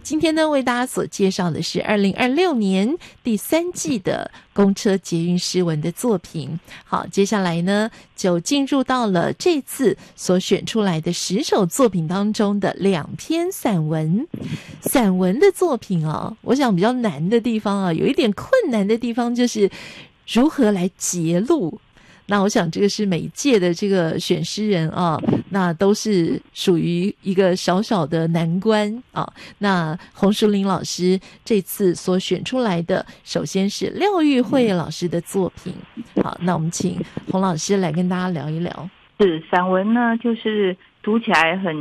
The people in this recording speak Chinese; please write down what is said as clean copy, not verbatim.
今天呢，为大家所介绍的是2026年第3季的公车捷运诗文的作品。好，接下来呢，就进入到了这次所选出来的10首作品当中的2篇散文。散文的作品啊，我想比较难的地方啊，有一点困难的地方就是如何来节录。那我想这个是每一届的这个选诗人啊，那都是属于一个小小的难关啊。那洪淑玲老师这次所选出来的，首先是廖玉慧老师的作品。好，那我们请洪老师来跟大家聊一聊。 是散文呢，就是读起来很